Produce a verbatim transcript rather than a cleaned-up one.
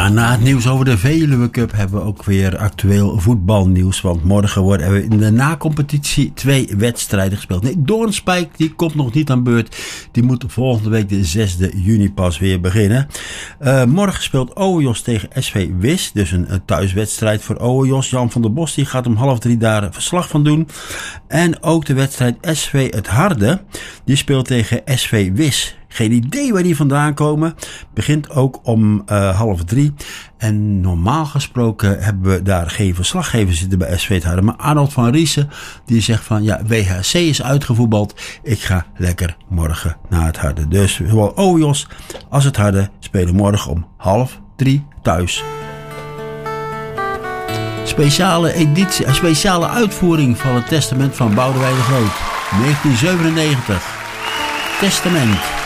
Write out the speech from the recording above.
Ja, na het nieuws over de Veluwe Cup hebben we ook weer actueel voetbalnieuws. Want morgen worden er in de nacompetitie twee wedstrijden gespeeld. Nee, Doornspijk die komt nog niet aan beurt. Die moet volgende week de zesde juni pas weer beginnen. Uh, morgen speelt Ouwenjos tegen S V Wisch. Dus een, een thuiswedstrijd voor Ouwenjos. Jan van der Bos die gaat om half drie daar verslag van doen. En ook de wedstrijd S V Het Harde. Die speelt tegen S V Wisch. Geen idee waar die vandaan komen. Begint ook om uh, half drie. En normaal gesproken hebben we daar geen verslaggever zitten bij S V Het Harde. Maar Arnold van Riesen die zegt van ja, W H C is uitgevoetbald. Ik ga lekker morgen naar het Harde. Dus zowel Ouwenjos als het Harde spelen morgen om half drie thuis. Speciale editie, een speciale uitvoering van het testament van Boudewijn de Groot. negentien zevenennegentig. Testament.